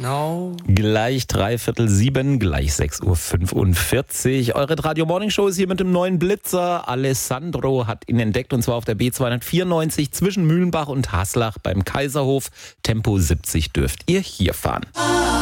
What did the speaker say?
Genau. Gleich 6:45, gleich 6:45 Uhr. Eure Radio Morning Show ist hier mit dem neuen Blitzer. Alessandro hat ihn entdeckt und zwar auf der B294 zwischen Mühlenbach und Haslach beim Kaiserhof. Tempo 70 dürft ihr hier fahren.